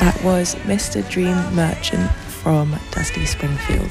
That was Mr. Dream Merchant from Dusty Springfield.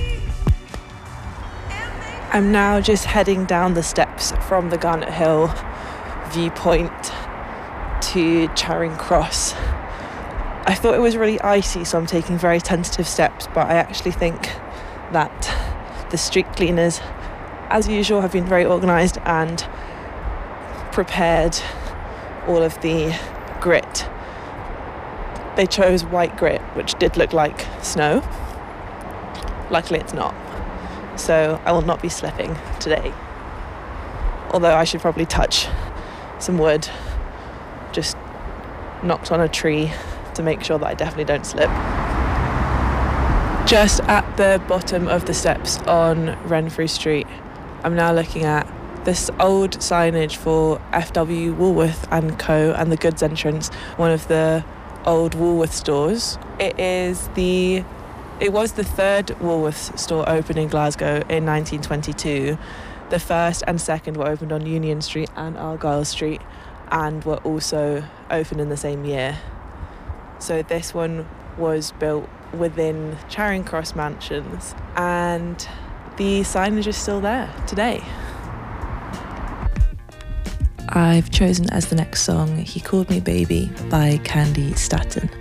I'm now just heading down the steps from the Garnet Hill viewpoint to Charing Cross. I thought it was really icy, so I'm taking very tentative steps, but I actually think that the street cleaners, as usual, have been very organised and prepared all of the grit. They chose white grit, which did look like snow. Luckily it's not, so I will not be slipping today, although I should probably touch some wood just knocked on a tree to make sure that I definitely don't slip. Just at the bottom of the steps on Renfrew Street, I'm now looking at this old signage for FW Woolworth and Co. and the goods entrance, one of the old Woolworth stores. It was the third Woolworths store opened in Glasgow in 1922. The first and second were opened on Union Street and Argyle Street and were also opened in the same year. So this one was built within Charing Cross Mansions, and the signage is still there today. I've chosen as the next song He Called Me Baby by Candy Staton.